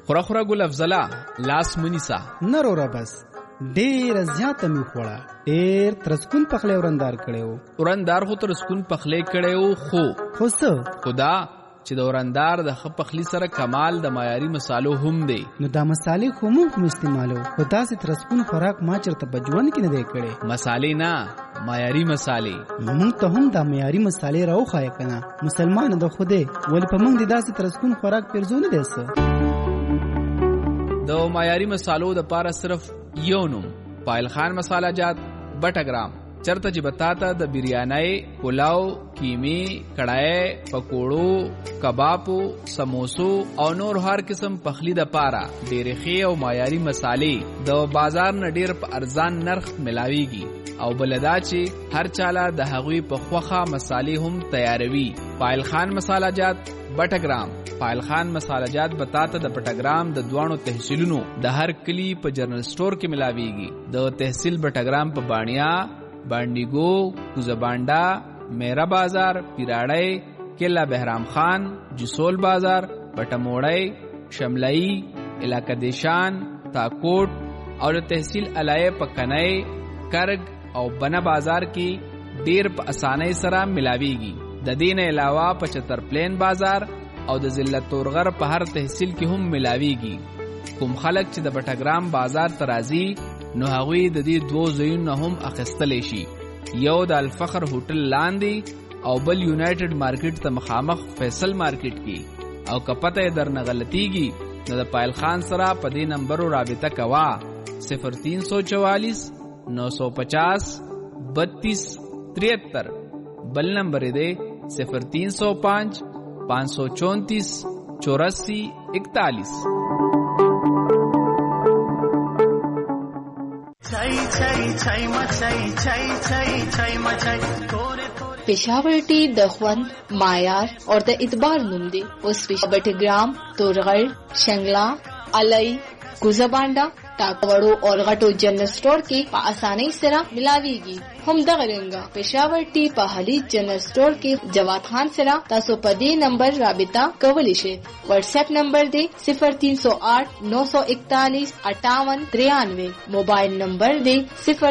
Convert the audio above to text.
خورا ګل افضلا لاس منیسا نرورا بس ډیر زیاته می خوړه ډیر ترسکون پخلی ورندار کړو ورندار خو ترسکون پخلی کړو خو خدا چې د ورندار د خپخلی سره کمال د معیاري مصالو هم دی نو دا مصالې خو موږ استعمالو خدا سي ترسکون خوراک ما چرته بجوان کې نه دی کړي مصالې نه معیاري مصالې موږ ته هم دا معیاري مصالې راوخای کنه مسلمان د خوده ول په موږ د داسې ترسکون خوراک پرزونه دي سه د معیاري مصالو د پاره صرف یو نوم پایل خان مساله جات بټګرام چرته چې بتاتا د بریانای پلاو کیمی کڑای پکوړو کبابو سموسو او نور هر قسم پخلی د پاره ډېر ښه او معیاري مصالې د بازار نه ډېر په ارزان نرخ ملاويږي او بلدا چې هر چاله د هغوی په خوخه مصالې هم تیاروي پایل خان مساله جات بټګرام پایل خان مساله جات بتاتا د بټګرام د دوانو تحصیلونو د هر کلی په جنرال سٹور کې ملاويږي د تحصیل بټګرام په بانیا بانډیګو کوزبانډا میرا بازار پیراړی کلا بهرام خان جسول بازار پټموړی شملئی علاقہ دیشان تاکوټ او د تحصیل علای پکنای کرګ او بنا بازار کې ډیر په اسانۍ سره ملاويږي د دین علاوه 75 پلین بازار او د ضلع تورغر په هر تحصیل کې هم ملاويږي کوم خلک چې د بټګرام بازار ترازی نو هغوی د دې دوه ځایونو هم اخیستلی شي یو د الفخر هوټل لاندې او بل یونایټډ مارکیټ ته مخامخ فیصل مارکیټ کې او که پته یې درنه غلطیږي نو د پایل خان سره په دې نمبرو رابطه کوه 0344 950 32 73 بل نمبر دی 0305 534 84 41 Peshawar टी د خوند معیار اور د اعتبار نوم دی اوس بټګرام تورغړ شنگلا علي کوزبانډا ټاکوړو اور غټو جنرل سٹور کې په اسانۍ سره ملاويږي هم دغه رنګه پېښور ټي په حلی جنرل سٹور کې جواد خان سره تاسو په دې نمبر رابطه کولی شئ واتس اپ نمبر دی 0308 941 5893 موبایل نمبر دی 0